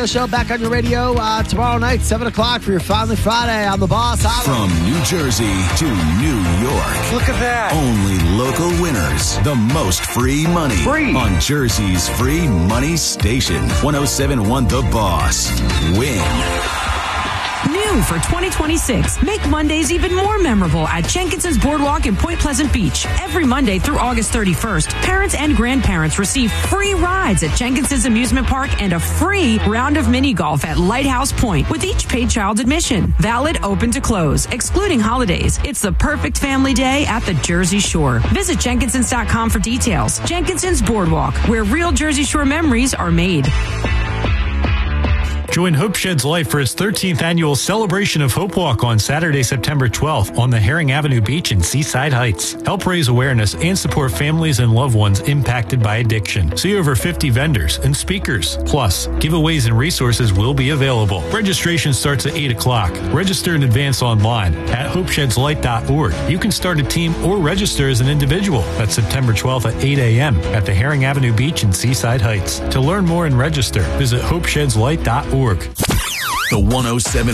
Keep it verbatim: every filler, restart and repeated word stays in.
Show back on your radio uh, tomorrow night, seven o'clock for your Finally Friday on the Boss Highway. From New Jersey to New York. Look at that. Only local winners. The most free money. Free. On Jersey's free money station. one oh seven point one The Boss. Win. New for twenty twenty-six. Make Mondays even more memorable at Jenkinson's Boardwalk in Point Pleasant Beach. Every Monday through August thirty-first, parents and grandparents receive free rides at Jenkinson's Amusement Park and a free round of mini golf at Lighthouse Point with each paid child admission. Valid open to close, excluding holidays. It's the perfect family day at the Jersey Shore. Visit Jenkinsons dot com for details. Jenkinson's Boardwalk, where real Jersey Shore memories are made. Join Hope Sheds Life for its thirteenth annual Celebration of Hope Walk on Saturday, September twelfth on the Herring Avenue Beach in Seaside Heights. Help raise awareness and support families and loved ones impacted by addiction. See over fifty vendors and speakers. Plus, giveaways and resources will be available. Registration starts at eight o'clock. Register in advance online at hope sheds light dot org. You can start a team or register as an individual. That's September twelfth at eight a.m. at the Herring Avenue Beach in Seaside Heights. To learn more and register, visit hope sheds light dot org. The one oh seven